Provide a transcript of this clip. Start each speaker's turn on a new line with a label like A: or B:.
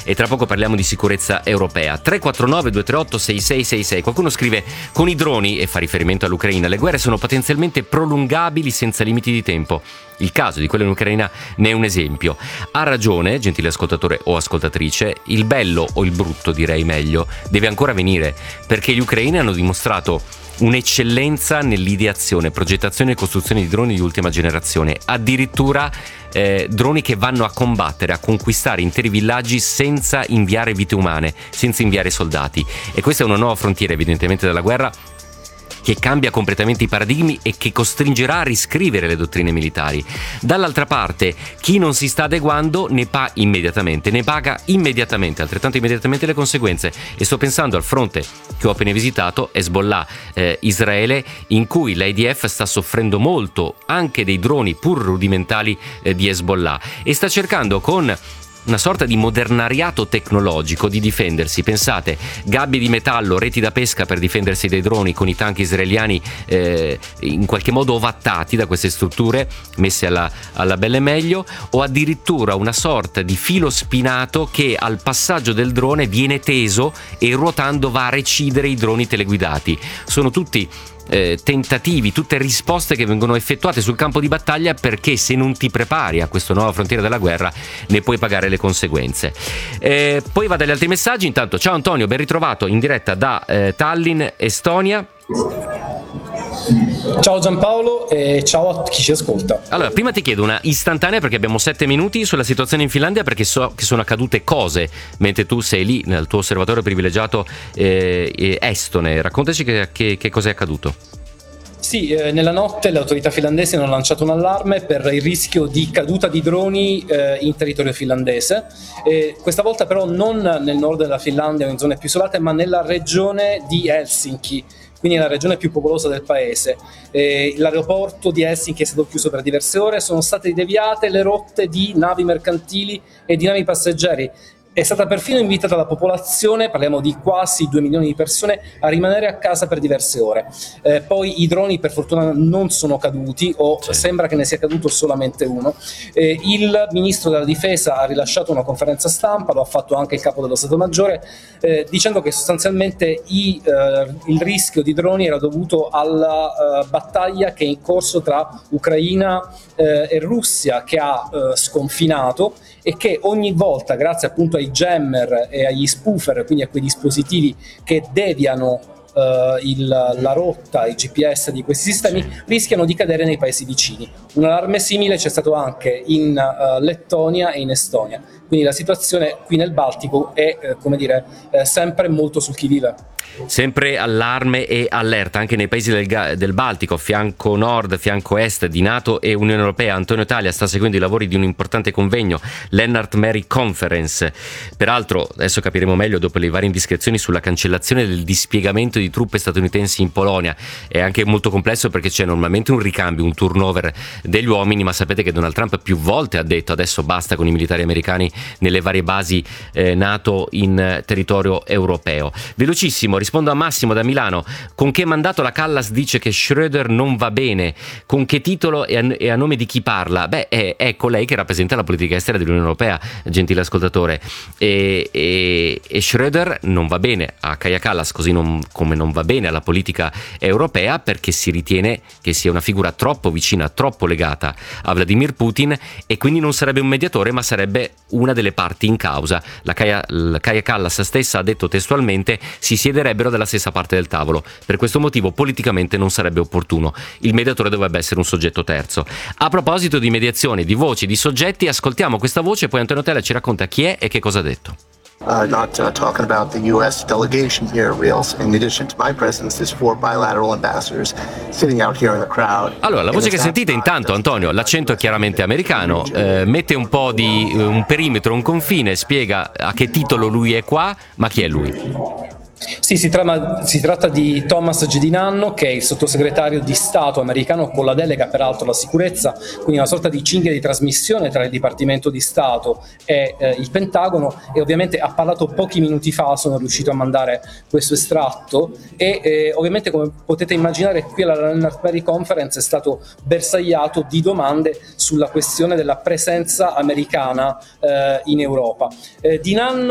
A: e tra poco parliamo di sicurezza europea. 349 238 6666. Qualcuno scrive: con i droni, e fa riferimento all'Ucraina, le guerre sono potenzialmente prolungabili senza limiti di tempo. Il caso di quella in Ucraina ne è un esempio. Ha ragione, gentile ascoltatore o ascoltatrice, il bello o il brutto, direi meglio, deve ancora venire, perché gli ucraini hanno dimostrato un'eccellenza nell'ideazione, progettazione e costruzione di droni di ultima generazione, addirittura droni che vanno a combattere, a conquistare interi villaggi senza inviare vite umane, senza inviare soldati. E questa è una nuova frontiera evidentemente della guerra, che cambia completamente i paradigmi e che costringerà a riscrivere le dottrine militari. Dall'altra parte, chi non si sta adeguando ne paga immediatamente, altrettanto immediatamente le conseguenze. E sto pensando al fronte che ho appena visitato, Hezbollah, Israele, in cui l'IDF sta soffrendo molto anche dei droni pur rudimentali di Hezbollah, e sta cercando con una sorta di modernariato tecnologico di difendersi. Pensate, gabbie di metallo, reti da pesca per difendersi dai droni, con i tank israeliani in qualche modo ovattati da queste strutture messe alla bella e meglio, o addirittura una sorta di filo spinato che al passaggio del drone viene teso e ruotando va a recidere i droni teleguidati. Sono tutti tentativi, tutte risposte che vengono effettuate sul campo di battaglia, perché se non ti prepari a questa nuova frontiera della guerra ne puoi pagare le conseguenze. Poi vado agli altri messaggi. Intanto, ciao Antonio, ben ritrovato in diretta da Tallinn, Estonia.
B: Ciao Giampaolo e ciao a chi ci ascolta.
A: Allora, prima ti chiedo una istantanea, perché abbiamo 7 minuti, sulla situazione in Finlandia, perché so che sono accadute cose mentre tu sei lì nel tuo osservatorio privilegiato estone. Raccontaci che cosa è accaduto.
B: Sì, nella notte le autorità finlandesi hanno lanciato un allarme per il rischio di caduta di droni in territorio finlandese. Questa volta però non nel nord della Finlandia o in zone più isolate, ma nella regione di Helsinki, quindi la regione più popolosa del paese. L'aeroporto di Helsinki è stato chiuso per diverse ore, sono state deviate le rotte di navi mercantili e di navi passeggeri. È stata perfino invitata la popolazione, parliamo di quasi 2 milioni di persone, a rimanere a casa per diverse ore. Poi i droni per fortuna non sono caduti, o sembra che ne sia caduto solamente uno. Il ministro della difesa ha rilasciato una conferenza stampa, lo ha fatto anche il capo dello Stato Maggiore, dicendo che sostanzialmente il rischio di droni era dovuto alla battaglia che è in corso tra Ucraina e Russia, che ha sconfinato, e che ogni volta, grazie appunto ai jammer e agli spoofer, quindi a quei dispositivi che deviano la rotta, i GPS di questi sistemi, rischiano di cadere nei paesi vicini. Un allarme simile c'è stato anche in Lettonia e in Estonia, quindi la situazione qui nel Baltico è sempre molto sul chi vive.
A: Sempre allarme e allerta anche nei paesi del Baltico, fianco nord, fianco est di NATO e Unione Europea. Antonio Talia sta seguendo i lavori di un importante convegno, Lennart Meri Conference. Peraltro adesso capiremo meglio, dopo le varie indiscrezioni sulla cancellazione del dispiegamento di truppe statunitensi in Polonia. È anche molto complesso, perché c'è normalmente un ricambio, un turnover degli uomini, ma sapete che Donald Trump più volte ha detto adesso basta con i militari americani nelle varie basi NATO in territorio europeo. Velocissimo, rispondo a Massimo da Milano. Con che mandato la Callas dice che Schröder non va bene? Con che titolo e a nome di chi parla? Beh, è colei che rappresenta la politica estera dell'Unione Europea, gentile ascoltatore. E Schröder non va bene a Kaja Kallas, così come non va bene alla politica europea, perché si ritiene che sia una figura troppo vicina, troppo legata a Vladimir Putin, e quindi non sarebbe un mediatore, ma sarebbe una delle parti in causa. La Kaja Kallas stessa ha detto testualmente: si siederebbero dalla stessa parte del tavolo. Per questo motivo politicamente non sarebbe opportuno. Il mediatore dovrebbe essere un soggetto terzo. A proposito di mediazione, di voci, di soggetti, ascoltiamo questa voce e poi Antonio Tella ci racconta chi è e che cosa ha detto.
C: Not talking about the U.S. delegation here, Reels. In addition to my presence, there's 4 bilateral ambassadors sitting out here in the crowd.
A: Allora, la voce che sentite intanto, Antonio, l'accento è chiaramente americano, mette un po' di un perimetro, un confine, spiega a che titolo lui è qua, ma chi è lui?
B: Sì, si tratta di Thomas Gedinanno, che è il sottosegretario di Stato americano con la delega peraltro alla sicurezza, quindi una sorta di cinghia di trasmissione tra il Dipartimento di Stato e il Pentagono, e ovviamente ha parlato pochi minuti fa, sono riuscito a mandare questo estratto, e ovviamente, come potete immaginare, qui alla Lennart Meri Conference è stato bersagliato di domande sulla questione della presenza americana in Europa. Dinanno